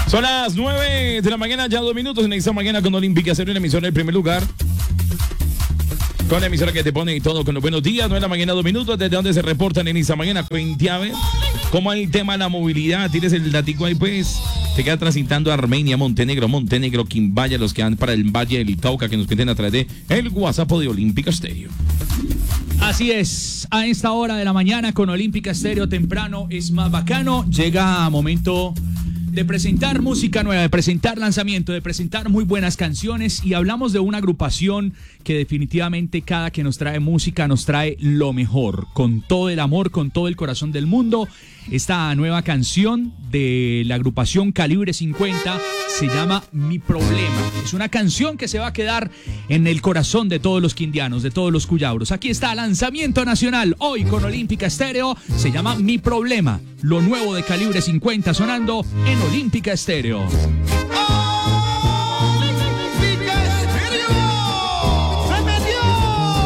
Son las 9 de la mañana, ya 2 minutos en esta mañana con Olímpica Estéreo, una emisora en primer lugar. Con la emisora que te pone todo con los buenos días, 9 de la mañana, 2 minutos, desde donde se reportan en esta mañana. Cuéntame cómo el tema de la movilidad, tienes el datico ahí pues. Te queda transitando Armenia, Montenegro, Quimbaya, los que van para el Valle del Cauca, que nos cuenten a través de el WhatsApp de Olímpica Estéreo. Así es, a esta hora de la mañana con Olímpica Estéreo temprano es más bacano. Llega momento de presentar música nueva, de presentar lanzamiento, de presentar muy buenas canciones, y hablamos de una agrupación que definitivamente cada que nos trae música nos trae lo mejor, con todo el amor, con todo el corazón del mundo. Esta nueva canción de la agrupación Calibre 50 se llama Mi Problema. Es una canción que se va a quedar en el corazón de todos los quindianos, de todos los cuyabros. Aquí está, lanzamiento nacional, hoy con Olímpica Estéreo, se llama Mi Problema. Lo nuevo de Calibre 50 sonando en Olímpica Estéreo.